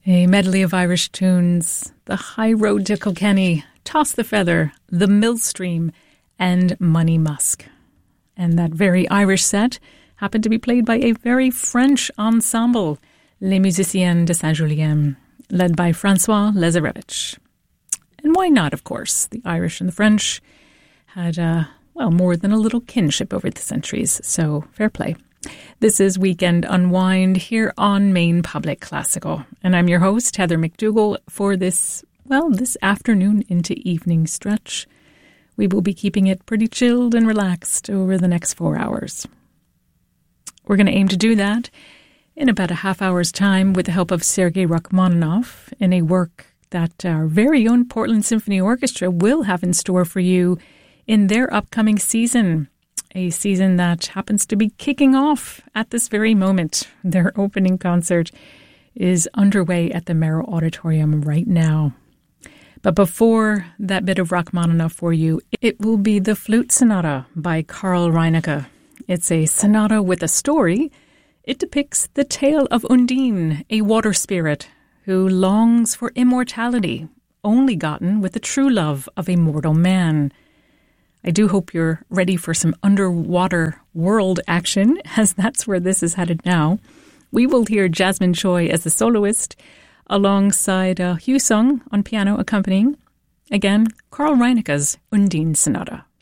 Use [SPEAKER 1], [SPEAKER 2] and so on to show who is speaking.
[SPEAKER 1] A medley of Irish tunes, The High Road to Kilkenny, Toss the Feather, The Millstream, and Money Musk. And that very Irish set happened to be played by a very French ensemble, Les Musiciens de Saint-Julien, led by Francois Lazarevich. And why not, of course? The Irish and the French had, more than a little kinship over the centuries, so fair play. This is Weekend Unwind here on Maine Public Classical. And I'm your host, Heather McDougall, for this afternoon into evening stretch. We will be keeping it pretty chilled and relaxed over the next 4 hours. We're going to aim to do that in about a half hour's time with the help of Sergei Rachmaninoff in a work that our very own Portland Symphony Orchestra will have in store for you in their upcoming season. A season that happens to be kicking off at this very moment. Their opening concert is underway at the Merrill Auditorium right now. But before that bit of Rachmaninoff for you, it will be the Flute Sonata by Carl Reinecke. It's a sonata with a story. It depicts the tale of Undine, a water spirit who longs for immortality, only gotten with the true love of a mortal man. I do hope you're ready for some underwater world action, as that's where this is headed now. We will hear Jasmine Choi as the soloist, alongside Hugh Sung on piano accompanying. Again, Carl Reinecke's Undine Sonata.